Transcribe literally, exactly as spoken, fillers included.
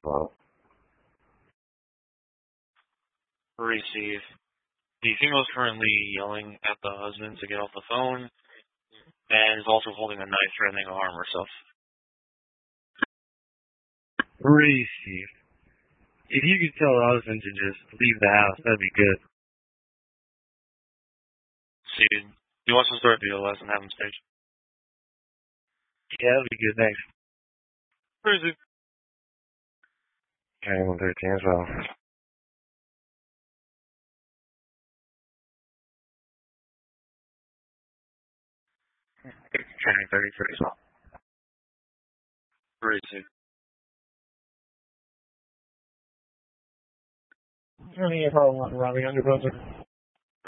Well, Receive. The female is currently yelling at the husband to get off the phone, and is also holding a knife threatening to harm herself. receive. If you could tell the husband to just leave the house, that'd be good. See, he wants to start B L S and have him stage. Yeah, that'd be good, thanks. Receive. Okay, one thirteen as well. Training thirty-three as well. Receive. Running a car lot, Robbie, under brother.